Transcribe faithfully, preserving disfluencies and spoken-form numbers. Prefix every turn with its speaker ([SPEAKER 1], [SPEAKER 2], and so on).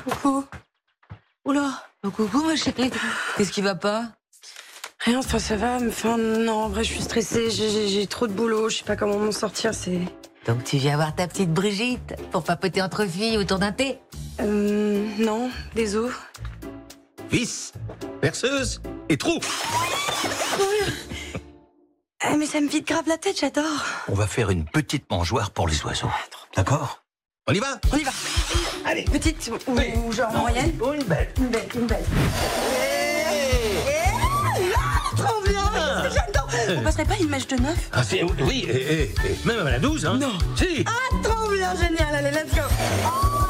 [SPEAKER 1] Coucou. Oula.
[SPEAKER 2] Oh, coucou ma chérie, qu'est-ce qui va pas?
[SPEAKER 1] Rien, enfin ça va, mais enfin non, en vrai je suis stressée, j'ai, j'ai, j'ai trop de boulot, je sais pas comment m'en sortir, c'est...
[SPEAKER 2] Donc tu viens voir ta petite Brigitte pour papoter entre filles autour d'un thé?
[SPEAKER 1] Euh... Non, des os.
[SPEAKER 3] Vis, perceuse et trou.
[SPEAKER 1] Ah, mais ça me vide grave la tête, j'adore.
[SPEAKER 3] On va faire une petite mangeoire pour les oiseaux. D'accord? On y va?
[SPEAKER 1] On y va.
[SPEAKER 3] Allez.
[SPEAKER 1] Petite ou,
[SPEAKER 3] Oui.
[SPEAKER 1] ou genre moyenne?
[SPEAKER 3] Oh, une belle.
[SPEAKER 1] Une belle, une belle.
[SPEAKER 3] Hey.
[SPEAKER 1] Ah, trop bien. J'adore. On passerait pas une mèche de neuf?
[SPEAKER 3] Ah, c'est, oui, et, et, et même à la douze, hein?
[SPEAKER 1] Non.
[SPEAKER 3] Si.
[SPEAKER 1] Ah, trop bien, génial, allez, let's go.